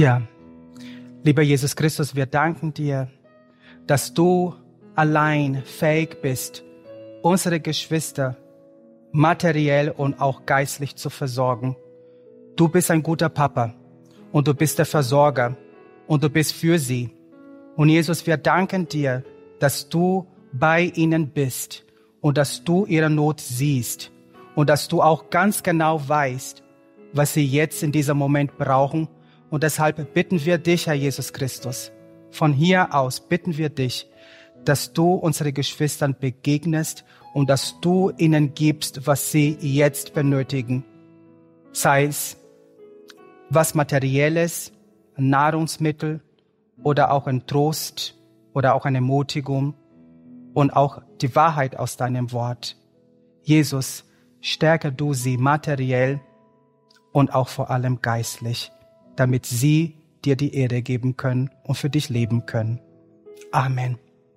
Ja, lieber Jesus Christus, wir danken dir, dass du allein fähig bist, unsere Geschwister materiell und auch geistlich zu versorgen. Du bist ein guter Papa und du bist der Versorger und du bist für sie. Und Jesus, wir danken dir, dass du bei ihnen bist und dass du ihre Not siehst und dass du auch ganz genau weißt, was sie jetzt in diesem Moment brauchen. Und deshalb bitten wir dich, Herr Jesus Christus, von hier aus bitten wir dich, dass du unsere Geschwistern begegnest und dass du ihnen gibst, was sie jetzt benötigen. Sei es was Materielles, Nahrungsmittel oder auch ein Trost oder auch eine Ermutigung und auch die Wahrheit aus deinem Wort. Jesus, stärke du sie materiell und auch vor allem geistlich, damit sie dir die Ehre geben können und für dich leben können. Amen.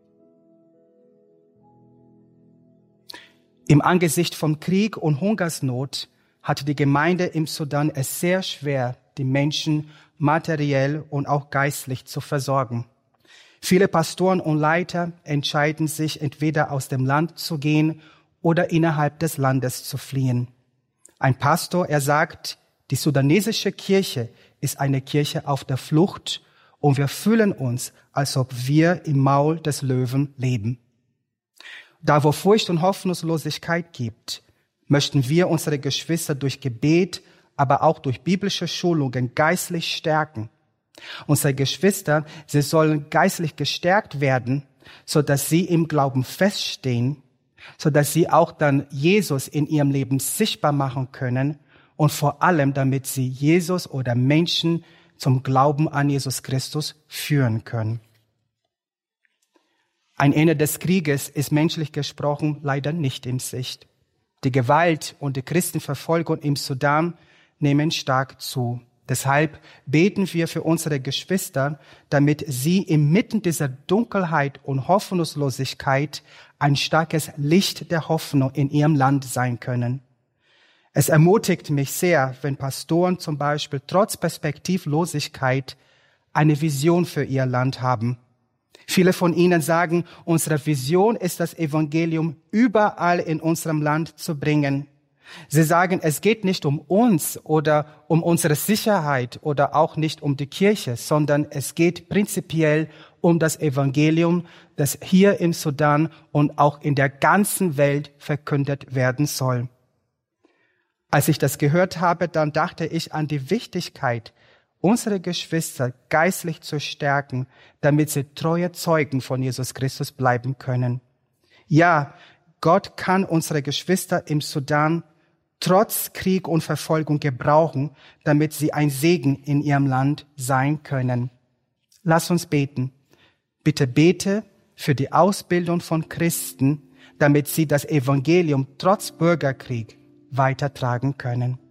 Im Angesicht von Krieg und Hungersnot hatte die Gemeinde im Sudan es sehr schwer, die Menschen materiell und auch geistlich zu versorgen. Viele Pastoren und Leiter entscheiden sich, entweder aus dem Land zu gehen oder innerhalb des Landes zu fliehen. Ein Pastor, er sagt, die sudanesische Kirche ist eine Kirche auf der Flucht und wir fühlen uns, als ob wir im Maul des Löwen leben. Da wo Furcht und Hoffnungslosigkeit gibt, möchten wir unsere Geschwister durch Gebet, aber auch durch biblische Schulungen geistlich stärken. Unsere Geschwister, sie sollen geistlich gestärkt werden, so dass sie im Glauben feststehen, so dass sie auch dann Jesus in ihrem Leben sichtbar machen können und vor allem, damit sie Jesus oder Menschen zum Glauben an Jesus Christus führen können. Ein Ende des Krieges ist menschlich gesprochen leider nicht in Sicht. Die Gewalt und die Christenverfolgung im Sudan nehmen stark zu. Deshalb beten wir für unsere Geschwister, damit sie inmitten dieser Dunkelheit und Hoffnungslosigkeit ein starkes Licht der Hoffnung in ihrem Land sein können. Es ermutigt mich sehr, wenn Pastoren zum Beispiel trotz Perspektivlosigkeit eine Vision für ihr Land haben. Viele von ihnen sagen, unsere Vision ist, das Evangelium überall in unserem Land zu bringen. Sie sagen, es geht nicht um uns oder um unsere Sicherheit oder auch nicht um die Kirche, sondern es geht prinzipiell um das Evangelium, das hier im Sudan und auch in der ganzen Welt verkündet werden soll. Als ich das gehört habe, dann dachte ich an die Wichtigkeit, unsere Geschwister geistlich zu stärken, damit sie treue Zeugen von Jesus Christus bleiben können. Ja, Gott kann unsere Geschwister im Sudan trotz Krieg und Verfolgung gebrauchen, damit sie ein Segen in ihrem Land sein können. Lass uns beten. Bitte bete für die Ausbildung von Christen, damit sie das Evangelium trotz Bürgerkrieg weitertragen können.